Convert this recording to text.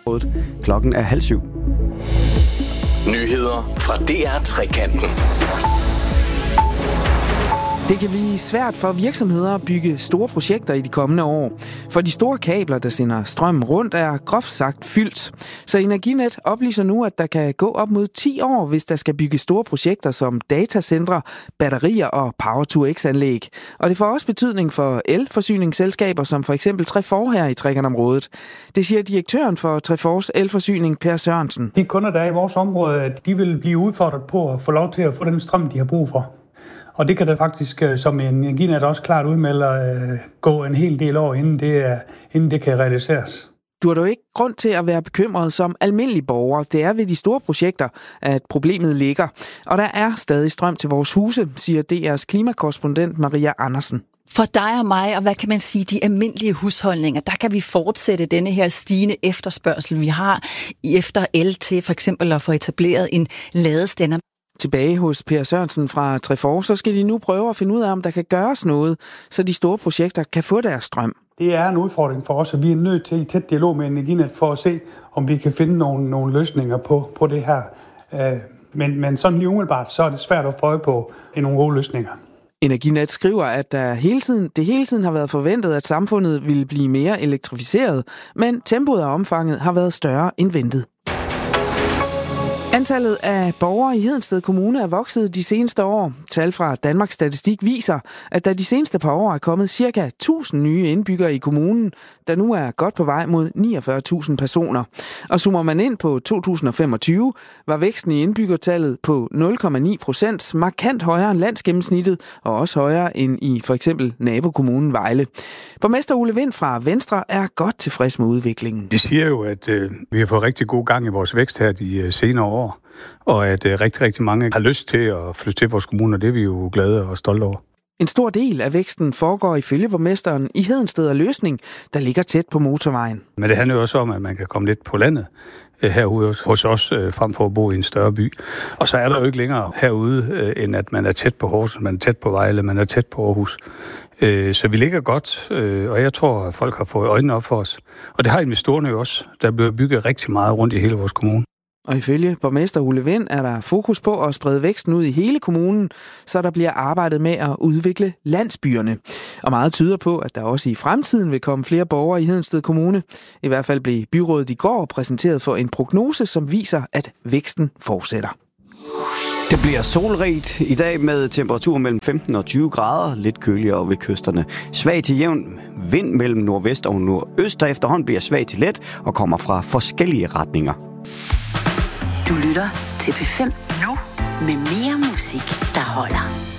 Klokken er 6:30. Nyheder fra DR Trekanten. Det kan blive svært for virksomheder at bygge store projekter i de kommende år. For de store kabler, der sender strømmen rundt, er groft sagt fyldt. Så Energinet oplyser nu, at der kan gå op mod 10 år, hvis der skal bygge store projekter som datacentre, batterier og Power-to-X-anlæg. Og det får også betydning for elforsyningsselskaber, som for eksempel Trefor her i Trekantområdet. Det siger direktøren for Trefors elforsyning, Per Sørensen. De kunder, der er i vores område, de vil blive udfordret på at få lov til at få den strøm, de har brug for. Og det kan der faktisk, som Energinet også klart udmelder, gå en hel del år, inden det kan realiseres. Du har dog ikke grund til at være bekymret som almindelig borger. Det er ved de store projekter, at problemet ligger. Og der er stadig strøm til vores huse, siger DR's klimakorrespondent Maria Andersen. For dig og mig, og hvad kan man sige, de almindelige husholdninger, der kan vi fortsætte denne her stigende efterspørgsel, vi har efter el til for eksempel at få etableret en ladestander. Tilbage hos Per Sørensen fra Trefor, så skal de nu prøve at finde ud af, om der kan gøres noget, så de store projekter kan få deres strøm. Det er en udfordring for os, og vi er nødt til i tæt dialog med Energinet for at se, om vi kan finde nogle løsninger på det her. Men sådan lige umiddelbart, så er det svært at få øje på nogle gode løsninger. Energinet skriver, at det hele tiden har været forventet, at samfundet ville blive mere elektrificeret, men tempoet og omfanget har været større end ventet. Antallet af borgere i Hedensted Kommune er vokset de seneste år. Tal fra Danmarks Statistik viser, at der de seneste par år er kommet ca. 1000 nye indbyggere i kommunen, der nu er godt på vej mod 49.000 personer. Og zoomer man ind på 2025, var væksten i indbyggertallet på 0,9%, markant højere end landsgennemsnittet, og også højere end i for eksempel nabokommunen Vejle. Borgmester Ole Wind fra Venstre er godt tilfreds med udviklingen. De siger jo, at vi har fået rigtig god gang i vores vækst her de senere år. Og at rigtig, rigtig mange har lyst til at flytte til vores kommune, og det er vi jo glade og stolte over. En stor del af væksten foregår ifølge borgmesteren i Hedensted og Løsning, der ligger tæt på motorvejen. Men det handler jo også om, at man kan komme lidt på landet herude hos os, frem for at bo i en større by. Og så er der jo ikke længere herude, end at man er tæt på Horsens, man er tæt på Vejle, man er tæt på Aarhus. Så vi ligger godt, og jeg tror, at folk har fået øjnene op for os. Og det har investorerne jo også. Der bliver bygget rigtig meget rundt i hele vores kommune. Og ifølge borgmester Ole Wind er der fokus på at sprede væksten ud i hele kommunen, så der bliver arbejdet med at udvikle landsbyerne. Og meget tyder på, at der også i fremtiden vil komme flere borgere i Hedensted Kommune. I hvert fald blev byrådet i går præsenteret for en prognose, som viser, at væksten fortsætter. Det bliver solrigt i dag med temperaturer mellem 15 og 20 grader, lidt køligere ved kysterne. Svag til jævn vind mellem nordvest og nordøst, der efterhånden bliver svag til let og kommer fra forskellige retninger. Du lytter til P5 nu med mere musik, der holder.